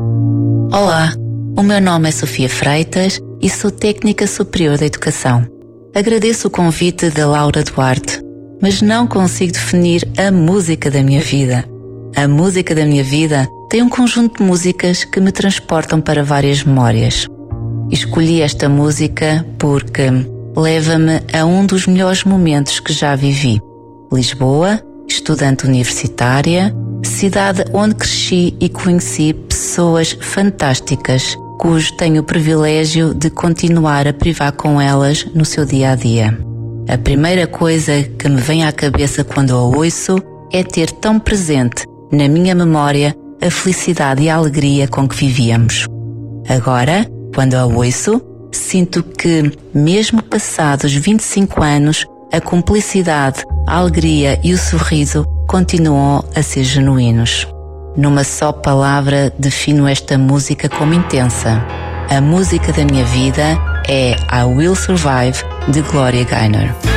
Olá, o meu nome é Sofia Freitas e sou técnica superior da educação. Agradeço o convite da Laura Duarte, mas não consigo definir a música da minha vida. A música da minha vida tem um conjunto de músicas que me transportam para várias memórias. Escolhi esta música porque leva-me a um dos melhores momentos que já vivi. Lisboa, estudante universitária, cidade onde cresci e conheci pessoas fantásticas, cujo tenho o privilégio de continuar a privar com elas no seu dia-a-dia. A primeira coisa que me vem à cabeça quando a ouço é ter tão presente na minha memória a felicidade e a alegria com que vivíamos. Agora, quando a ouço, sinto que, mesmo passados 25 anos, a cumplicidade, a alegria e o sorriso continuam a ser genuínos. Numa só palavra defino esta música como intensa. A música da minha vida é I Will Survive, de Gloria Gaynor.